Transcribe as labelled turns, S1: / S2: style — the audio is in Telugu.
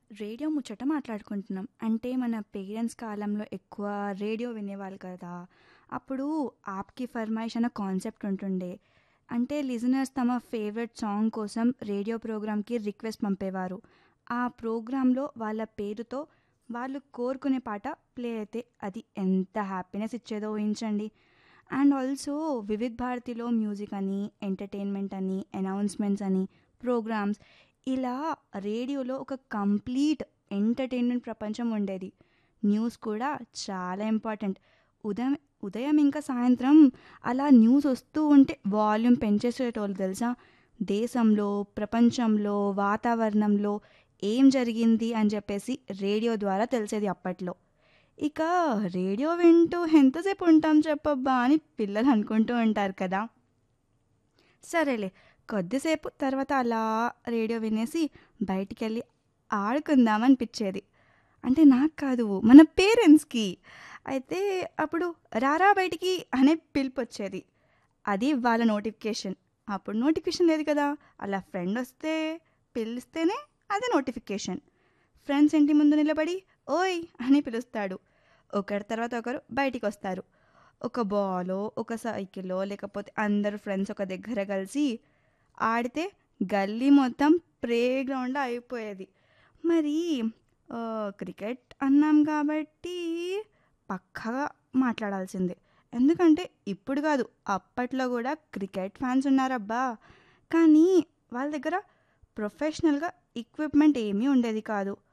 S1: రేడియో ముచ్చట మాట్లాడుకుంటున్నాం. అంటే మన పేరెంట్స్ కాలంలో ఎక్కువ రేడియో వినేవాళ్ళు కదా! అప్పుడు 'ఆప్‌కి ఫర్మాయిష్' అన్న కాన్సెప్ట్ ఉంటుండే. అంటే లిజనర్స్ తమ ఫేవరెట్ సాంగ్ కోసం రేడియో ప్రోగ్రామ్‌కి రిక్వెస్ట్ పంపేవారు. ఆ ప్రోగ్రామ్‌లో వాళ్ళ పేరుతో వాళ్ళు కోరుకునే పాట ప్లే అయితే అది ఎంత హ్యాపీనెస్ ఇచ్చేదో ఊహించండి. అండ్ ఆల్సో వివిధ్ భారతిలో మ్యూజిక్ అని, ఎంటర్‌టైన్‌మెంట్ అని, అనౌన్స్‌మెంట్స్ అని, ప్రోగ్రామ్స్ ఇలా రేడియోలో ఒక కంప్లీట్ ఎంటర్టైన్మెంట్ ప్రపంచం ఉండేది. న్యూస్ కూడా చాలా ఇంపార్టెంట్. ఉదయం ఉదయం ఇంకా సాయంత్రం అలా న్యూస్ వస్తూ ఉంటే వాల్యూమ్ పెంచేసేటోళ్ళు తెలుసా? దేశంలో, ప్రపంచంలో, వాతావరణంలో ఏం జరిగింది అని చెప్పేసి రేడియో ద్వారా తెలిసేది అప్పట్లో. ఇక రేడియో వింటూ ఎంతసేపు ఉంటాం చెప్పబ్బా అని పిల్లలు అనుకుంటూ ఉంటారు కదా! సరేలే. కొద్దిసేపు తర్వాత అలా రేడియో వినేసి బయటికెళ్ళి ఆడుకుందామనిపిచ్చేది. అంటే నాకు కాదు, మన పేరెంట్స్‌కి. అయితే అప్పుడు "రారా బయటికి" అనే పిలుపొచ్చేది. అది వాళ్ళ నోటిఫికేషన్. అప్పుడు నోటిఫికేషన్ లేదు కదా! అలా ఫ్రెండొస్తే పిలిస్తేనే అది నోటిఫికేషన్. ఫ్రెండ్స్ ఇంటి ముందు నిలబడి "ఓయ్" అని పిలుస్తాడు. ఒకరి తర్వాత ఒకరు బయటికొస్తారు. ఒక బాలో, ఒక సైకిలో లేకపోతే అందరూ ఫ్రెండ్స్ ఒక దగ్గర కలిసి ఆడితే గల్లీ మొత్తం ప్లే గ్రౌండ్‌లా అయిపోయేది. మరి క్రికెట్ అన్నాం కాబట్టి పక్కాగా మాట్లాడాల్సిందే. ఎందుకంటే ఇప్పుడు కాదు, అప్పట్లో కూడా క్రికెట్ ఫ్యాన్స్ ఉన్నారబ్బా! కానీ వాళ్ళ దగ్గర ప్రొఫెషనల్‌గా ఎక్విప్‌మెంట్ ఏమీ ఉండేది కాదు.